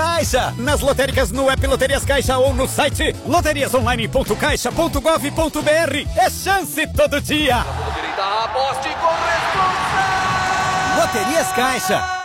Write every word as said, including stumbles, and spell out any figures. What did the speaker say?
Caixa. Nas lotéricas, no app Loterias Caixa ou no site loterias online ponto caixa ponto gov ponto br. É chance todo dia. Direita, aposte com responsa. Loterias Caixa.